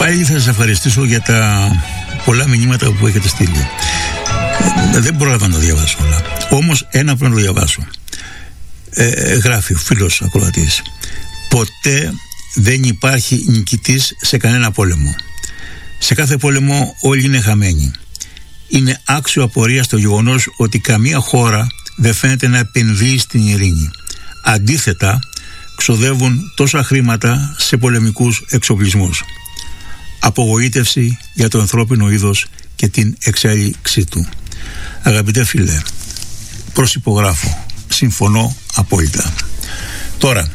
πάλι θα σας ευχαριστήσω για τα πολλά μηνύματα που έχετε στείλει. Δεν πρόλαβα να το διαβάσω όλα. Όμως ένα πρέπει να το διαβάσω. Γράφει ο φίλος ακροατής: ποτέ δεν υπάρχει νικητής σε κανένα πόλεμο. Σε κάθε πόλεμο όλοι είναι χαμένοι. Είναι άξιο απορία στο γεγονός ότι καμία χώρα δεν φαίνεται να επενδύει στην ειρήνη. Αντίθετα, ξοδεύουν τόσα χρήματα σε πολεμικούς εξοπλισμούς. Απογοήτευση για το ανθρώπινο είδος και την εξέλιξή του. Αγαπητέ φίλε, προσυπογράφω. Συμφωνώ απόλυτα. Τώρα,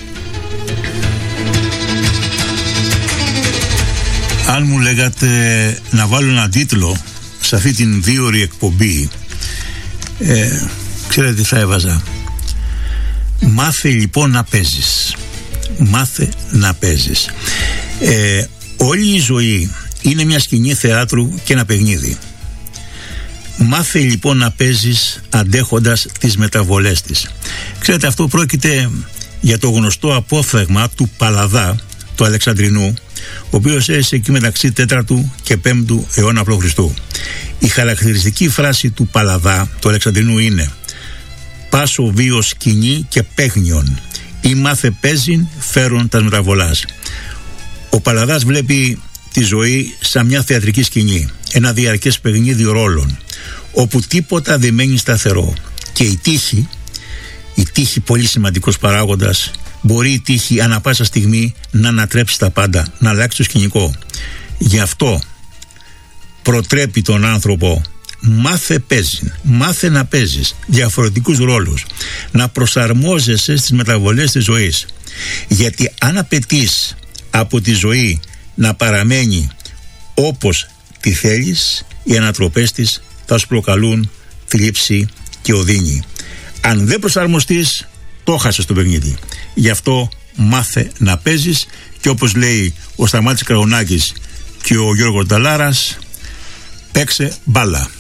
αν μου λέγατε να βάλω ένα τίτλο σε αυτή την 2ωρη εκπομπή, ξέρετε τι θα έβαζα? Μάθε λοιπόν να παίζεις. Μάθε να παίζεις. Όλη η ζωή είναι μια σκηνή θεάτρου και ένα παιχνίδι. Μάθε λοιπόν να παίζεις αντέχοντας τις μεταβολές της. Ξέρετε, αυτό πρόκειται για το γνωστό απόφθεγμα του Παλαδά, του Αλεξανδρινού, ο οποίος έζησε εκεί μεταξύ 4ου και 5ου αιώνα π.Χ. Η χαρακτηριστική φράση του Παλαδά, του Αλεξανδρινού, είναι «Πάσο βίο σκηνή και παίχνιον, ή μάθε παίζειν φέρον τα μεταβολάς». Ο Παλαδάς βλέπει τη ζωή σαν μια θεατρική σκηνή, ένα διαρκές παιχνίδι ρόλων, όπου τίποτα δεν μένει σταθερό. Και η τύχη, πολύ σημαντικός παράγοντας, μπορεί η τύχη ανά πάσα στιγμή να ανατρέψει τα πάντα, να αλλάξει το σκηνικό. Γι' αυτό προτρέπει τον άνθρωπο: μάθε να παίζεις διαφορετικούς ρόλους, να προσαρμόζεσαι στις μεταβολές της ζωής. Γιατί αν απαιτείς από τη ζωή να παραμένει όπως τη θέλεις, οι ανατροπές της θα σου προκαλούν θλίψη και οδύνη. Αν δεν προσαρμοστείς, το χάσες το παιχνίδι. Γι' αυτό μάθε να παίζεις, και όπως λέει ο Σταμάτης Καρονάκης και ο Γιώργος Νταλάρας, παίξε μπάλα.